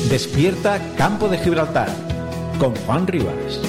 Despierta Campo de Gibraltar con Juan Rivas.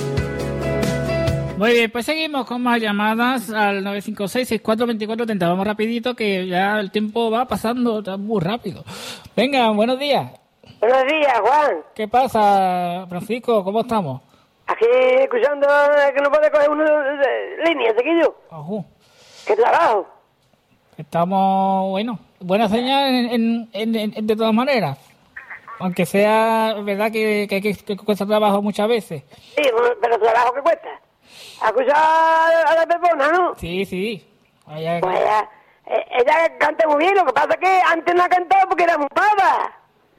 Muy bien, pues seguimos con más llamadas al 956-642430. Vamos rapidito que ya el tiempo va pasando muy rápido. Venga, buenos días. Buenos días, Juan. ¿Qué pasa, Francisco? ¿Cómo estamos? Aquí escuchando que no puede coger uno de línea, chiquillo. Ajú. ¿Qué trabajo? Estamos, bueno, buena señal de todas maneras. Aunque sea verdad que cuesta trabajo muchas veces. Sí, pero trabajo que cuesta. ¿Escuchar a la Pepona, no? Sí. Allá... Pues ella canta muy bien, lo que pasa es que antes no ha cantado porque era muy pava.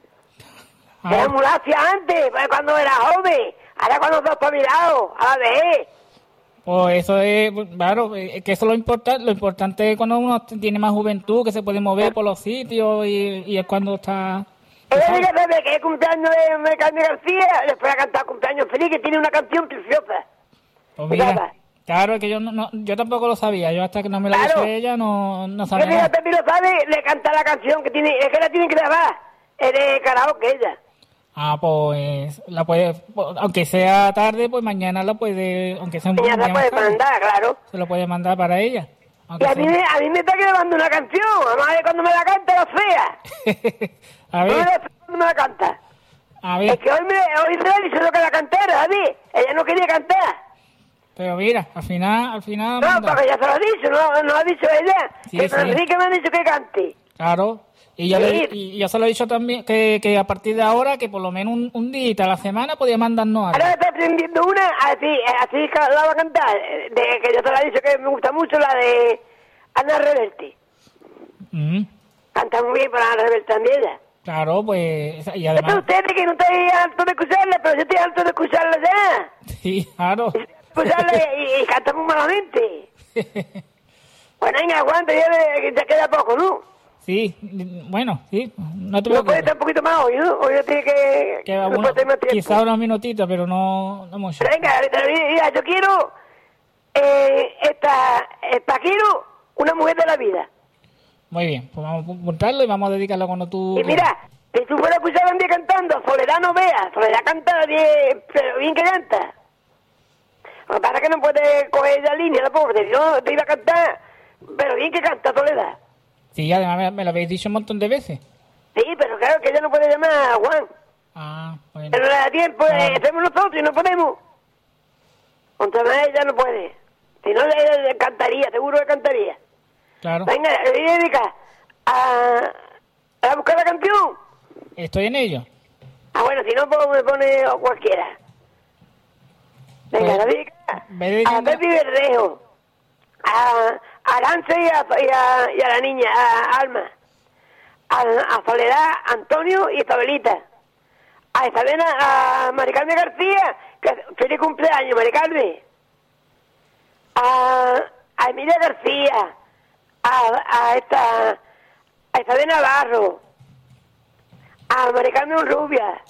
Era muy lacia antes, pues cuando era joven. Ahora cuando está espabilado, a la vejez. Pues eso es, claro, que eso es lo importante es cuando uno tiene más juventud, que se puede mover por los sitios y es cuando está... Ella dice que es cumpleaños de Carmen García, después ha cantado cumpleaños feliz, que tiene una canción preciosa. Pues mira, claro, es que yo tampoco lo sabía, yo hasta que no me lo dijo ella no sabía. Que ella también lo sabe, le canta la canción que tiene, es que la tiene que grabar, es de karaoke ella. Ah, pues la puede, aunque sea tarde, pues mañana la puede, aunque sea un poco mañana la puede mandar, claro. Se lo puede mandar para ella. Y a mí me está grabando una canción, vamos a ver cuando me la canta la fea. A ver. ¿Cuándo me la canta? A ver. Es que hoy se le dice lo que la cantara, David. Ella no quería cantar. Pero mira, al final... No, porque ya se lo ha dicho, no ha dicho ella. Sí, que Enrique me ha dicho que cante. Claro. Y yo se lo he dicho también que a partir de ahora, que por lo menos un día a la semana podía mandarnos algo. Ahora está aprendiendo una, así la va a cantar, de que yo te la he dicho que me gusta mucho, la de Ana Reverte. Canta muy bien para Ana Reverte también ella. Claro, pues... Y además... Ustedes que no estoy harto de escucharla, pero yo estoy harto de escucharla ya. Sí, claro. Escucharla y canta muy malamente. Bueno, venga, aguanta, ya queda poco, ¿no? Sí, bueno, sí. No te preocupes. No puede estar un poquito más hoy, ¿no? Hoy tiene que no puede más tiempo. Quizá unos minutitos, pero no mucho. Pero venga, mira, yo quiero... quiero una mujer de la vida. Muy bien, pues vamos a apuntarlo y vamos a dedicarlo cuando tú... Y mira, si tú fueras a escuchar a un día cantando, Soledad no veas, Soledad canta bien, pero bien que canta. Lo que pasa es que no puede coger la línea, la pobre, si no te iba a cantar, pero bien que canta Soledad. Sí, además me lo habéis dicho un montón de veces. Sí, pero claro que ella no puede llamar a Juan. Ah, bueno. Pero no le da tiempo, hacemos nosotros y no podemos. Entonces ella no puede. Si no, ella cantaría, seguro que cantaría. Claro. Venga, le dedica a buscar la canción. Estoy en ello. Ah, bueno, si no, pues me pone cualquiera. Venga, la dedica a Pepi Verdejo, a Arance y a la niña, a Alma, a Soledad, Antonio y Isabelita, a Isabela, a Mari Carmen García, que feliz cumpleaños, Mari Carmen, a Emilia García, a Isabel Navarro, a Mari Carmen Rubia,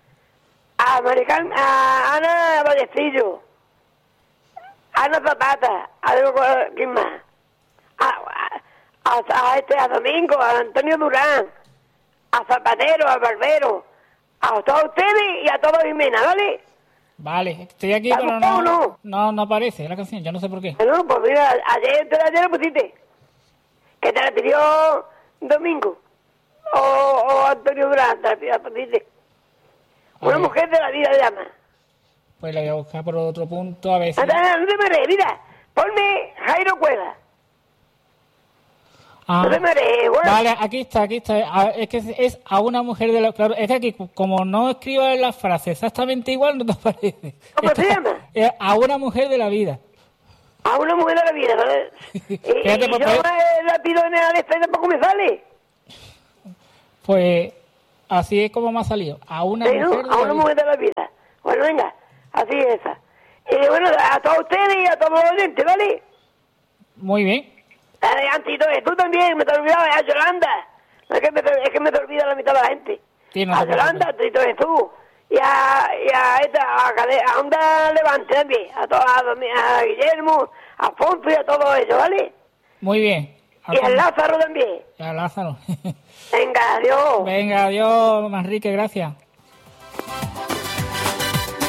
a Ana Vallecillo, a Ana Zapata, ¿quién más? A Domingo, a Antonio Durán, a Zapatero, a Barbero, a todos ustedes y a todos Jimena, ¿vale? Vale, estoy aquí, pero no aparece la canción, yo no sé por qué. No, pues mira, ayer lo pusiste. Que te la pidió Domingo o Antonio Durán, te la pusiste. Una mujer de la vida llama. Pues la voy a buscar por otro punto, a ver si... No te marees, mira, ponme Jairo Cueva. No te marees, bueno. Vale, aquí está. Es que es a una mujer de la... Claro, es que aquí, como no escribo en la frase exactamente igual, no te aparece. ¿Cómo se llama? A una mujer de la vida. A una mujer de la vida, ¿vale? Fíjate, yo la pido en el esta y tampoco me sale. Pues así es como me ha salido. A una mujer de la vida. Bueno, venga, así es esa. Y bueno, a todos ustedes y a todos los oyentes, ¿vale? Muy bien. Antito, tú también, me te olvidabas, a Yolanda. Es que me te olvida la mitad de la gente. Sí, no a Yolanda, Antito, tú. Y a Onda Levante también. A Guillermo, a Afonso y a todos ellos, ¿vale? Muy bien. Y a Lázaro también. Y a Lázaro. Venga, adiós. Venga, adiós, Manrique, gracias.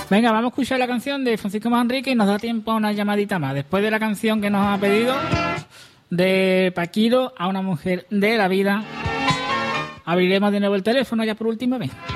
Venga, vamos a escuchar la canción de Francisco Manrique y nos da tiempo a una llamadita más. Después de la canción que nos ha pedido de Paquiro, a una mujer de la vida, abriremos de nuevo el teléfono ya por última vez.